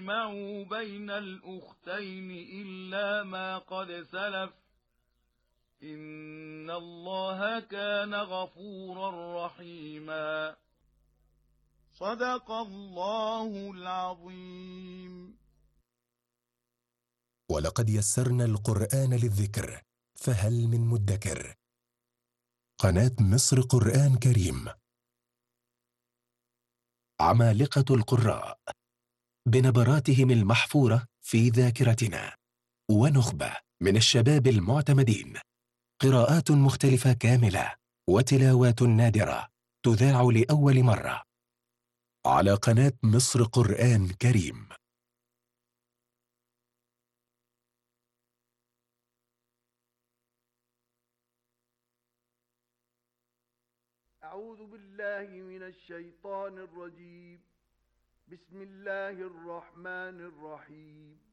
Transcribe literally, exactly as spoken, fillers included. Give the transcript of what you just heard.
تجمعوا بين الأختين إلا ما قد سلف إن الله كان غفورا رحيما. صدق الله العظيم. ولقد يسرنا القرآن للذكر فهل من مدكر. قناة مصر قرآن كريم، عمالقة القراء بنبراتهم المحفورة في ذاكرتنا، ونخبة من الشباب المعتمدين، قراءات مختلفة كاملة وتلاوات نادرة تذاع لأول مرة على قناة مصر قرآن كريم. أعوذ بالله من الشيطان الرجيم. بسم الله الرحمن الرحيم.